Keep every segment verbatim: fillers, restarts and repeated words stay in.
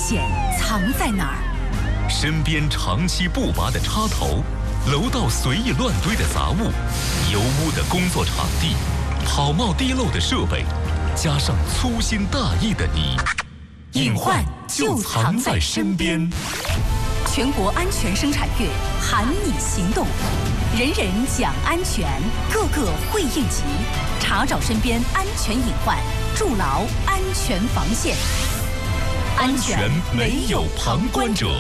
险藏在哪儿？ 身边长期不拔的插头，楼道随意乱堆的杂物，油污的工作场地，跑冒滴漏的设备，加上粗心大意的你， 隐患就藏在身边。全国安全生产月喊你行动，人人讲安全，个个会应急，查找身边安全隐患，筑牢安全防线。 安全没有旁观者。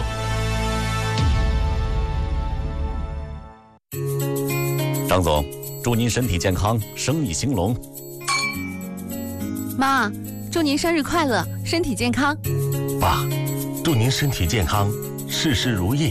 张总，祝您身体健康，生意兴隆。 妈，祝您生日快乐，身体健康。 爸，祝您身体健康，事事如意。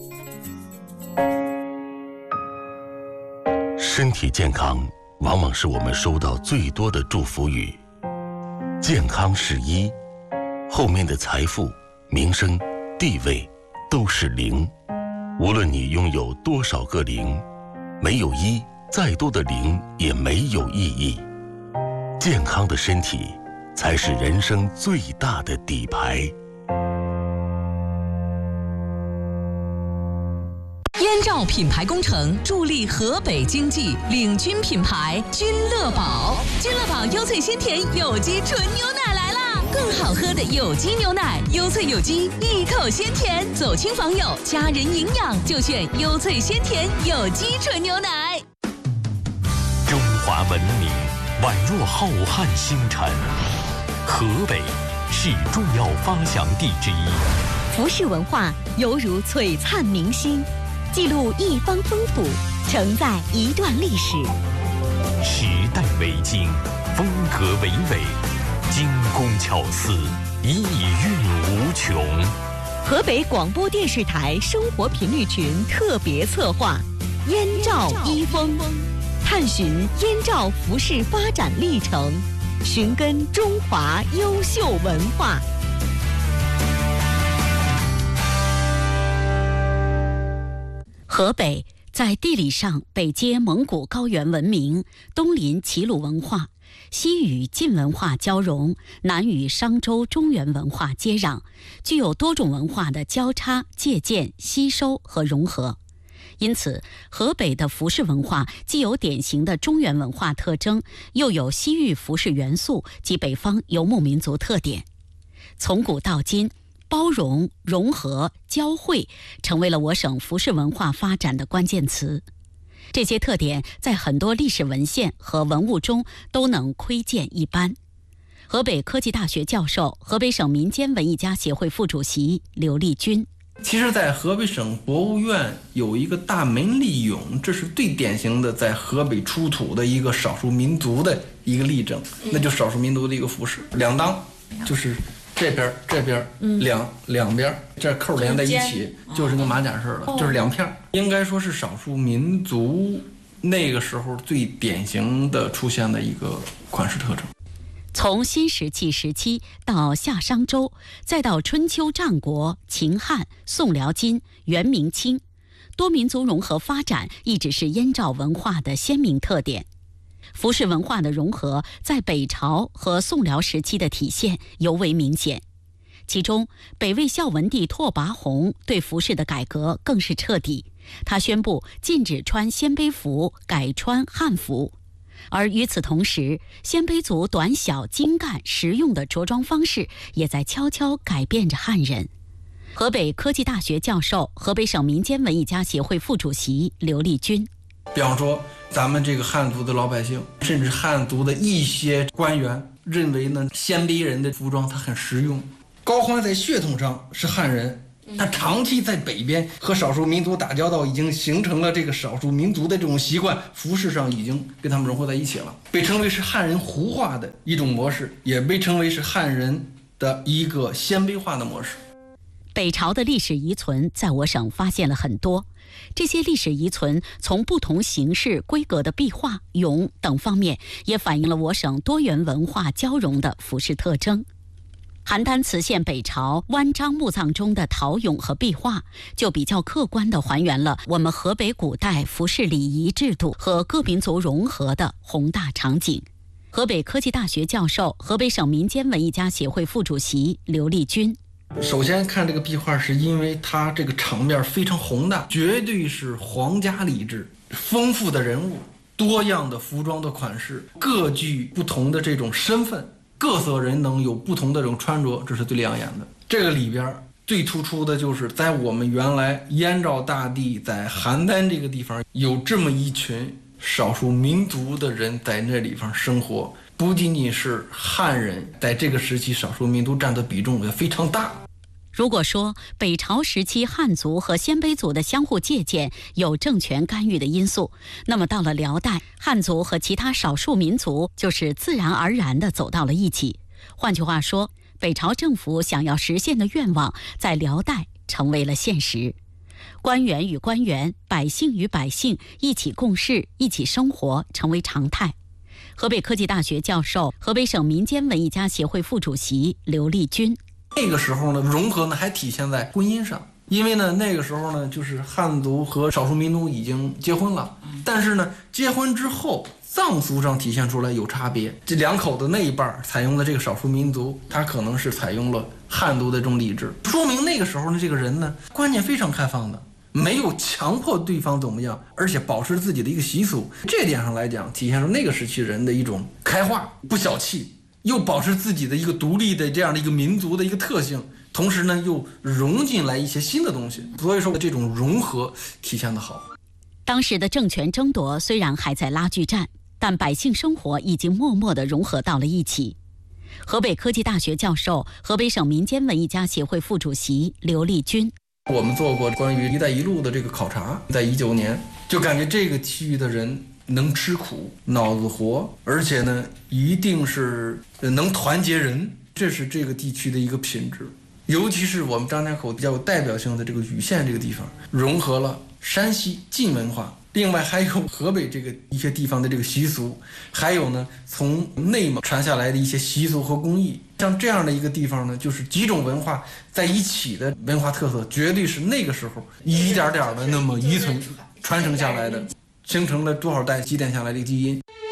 身体健康往往是我们收到最多的祝福语。健康是一，后面的财富、名声、地位都是零。无论你拥有多少个零，没有一，再多的零也没有意义。健康的身体才是人生最大的底牌。 燕赵品牌工程助力河北经济，领军品牌君乐宝。君乐宝优萃鲜甜有机纯牛奶来啦！更好喝的有机牛奶，优萃有机，一口鲜甜。走亲访友，家人营养就选优萃鲜甜有机纯牛奶。 中华文明宛若浩瀚星辰，河北是重要发祥地之一。 服饰文化犹如璀璨明星，记录一方风土，承载一段历史。 时代为经，风格为纬，精工巧思，意蕴无穷。 河北广播电视台生活频率群特别策划《燕赵一风》，探寻燕赵服饰发展历程，寻根中华优秀文化。河北在地理上北接蒙古高原文明，东临齐鲁文化，西与晋文化交融，南与商周中原文化接壤，具有多种文化的交叉、借鉴、吸收和融合。因此，河北的服饰文化既有典型的中原文化特征，又有西域服饰元素及北方游牧民族特点。从古到今，包容、融合、交汇成为了我省服饰文化发展的关键词。这些特点在很多历史文献和文物中都能窥见一斑。河北科技大学教授、河北省民间文艺家协会副主席刘立军。 其实在河北省博物院有一个大门立俑，这是最典型的在河北出土的一个少数民族的一个例证，那就少数民族的一个服饰，两裆，就是这边这边两两边这扣连在一起，就是跟马甲似的，就是两片，应该说是少数民族那个时候最典型的出现的一个款式特征。 从新石器时期到夏商周，再到春秋战国、秦汉、宋辽金、元明清，多民族融合发展一直是燕赵文化的鲜明特点。服饰文化的融合在北朝和宋辽时期的体现尤为明显，其中北魏孝文帝拓跋宏对服饰的改革更是彻底，他宣布禁止穿鲜卑服，改穿汉服。而与此同时，鲜卑族短小精干实用的着装方式也在悄悄改变着汉人。河北科技大学教授、河北省民间文艺家协会副主席刘立军。 比方说咱们这个汉族的老百姓，甚至汉族的一些官员认为呢，鲜卑人的服装它很实用。高欢在血统上是汉人，他长期在北边和少数民族打交道，已经形成了这个少数民族的这种习惯，服饰上已经跟他们融合在一起了，被称为是汉人胡化的一种模式，也被称为是汉人的一个鲜卑化的模式。 北朝的历史遗存在我省发现了很多，这些历史遗存从不同形式规格的壁画、俑等方面，也反映了我省多元文化交融的服饰特征。邯郸磁县北朝湾章墓葬中的陶俑和壁画，就比较客观地还原了我们河北古代服饰礼仪制度和各民族融合的宏大场景。河北科技大学教授、河北省民间文艺家协会副主席刘立军。 首先看这个壁画，是因为它这个场面非常宏大，绝对是皇家礼制，丰富的人物，多样的服装的款式，各具不同的这种身份，各色人能有不同的这种穿着，这是最亮眼的。这个里边最突出的就是在我们原来燕赵大地在邯郸这个地方有这么一群少数民族的人在那地方生活，不仅仅是汉人，在这个时期少数民族占的比重也非常大。 如果说北朝时期汉族和鲜卑族的相互借鉴有政权干预的因素，那么到了辽代，汉族和其他少数民族就是自然而然地走到了一起。换句话说，北朝政府想要实现的愿望在辽代成为了现实。官员与官员，百姓与百姓一起共事，一起生活成为常态。河北科技大学教授、河北省民间文艺家协会副主席刘立军。 那个时候呢，融合呢还体现在婚姻上，因为呢那个时候呢，就是汉族和少数民族已经结婚了，但是呢结婚之后葬俗上体现出来有差别。这两口子那一半采用的这个少数民族，他可能是采用了汉族的这种礼制，说明那个时候呢这个人呢观念非常开放的，没有强迫对方怎么样，而且保持自己的一个习俗。这点上来讲，体现出那个时期人的一种开化，不小气，又保持自己的一个独立的这样的一个民族的一个特性，同时呢又融进来一些新的东西，所以说这种融合体现得好。 当时的政权争夺虽然还在拉锯战，但百姓生活已经默默地融合到了一起。河北科技大学教授、河北省民间文艺家协会副主席刘立军。 我们做过关于一带一路的这个考察，在一九年就感觉这个区域的人能吃苦，脑子活，而且呢一定是能团结人，这是这个地区的一个品质。尤其是我们张家口比较有代表性的这个禹县这个地方，融合了山西晋文化，另外还有河北这个一些地方的这个习俗，还有呢从内蒙传下来的一些习俗和工艺。像这样的一个地方呢，就是几种文化在一起的文化特色，绝对是那个时候一点点的那么遗存传承下来的，形成了多少代积淀下来的基因。